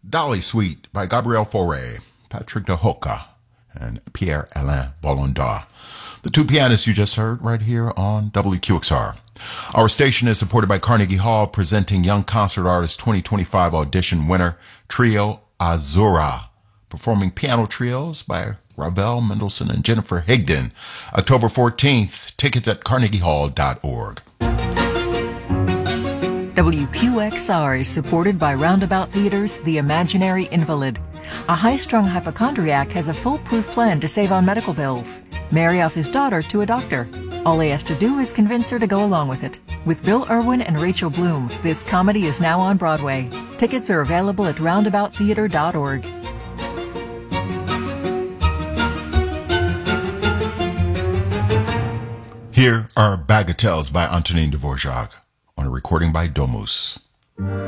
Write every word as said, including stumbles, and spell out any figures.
Dolly Suite by Gabriel Fauré, Patrick de Hoca, and Pierre-Alain Bollandar. The two pianists you just heard right here on W Q X R. Our station is supported by Carnegie Hall, presenting Young Concert Artist twenty twenty-five audition winner Trio Azura, performing piano trios by Ravel Mendelssohn and Jennifer Higdon. October fourteenth, tickets at carnegie hall dot org. W Q X R is supported by Roundabout Theater's The Imaginary Invalid. A high-strung hypochondriac has a foolproof plan to save on medical bills. Marry off his daughter to a doctor. All he has to do is convince her to go along with it. With Bill Irwin and Rachel Bloom, this comedy is now on Broadway. Tickets are available at roundabout theater dot org. Here are Bagatelles by Antonin Dvorak on a recording by Domus.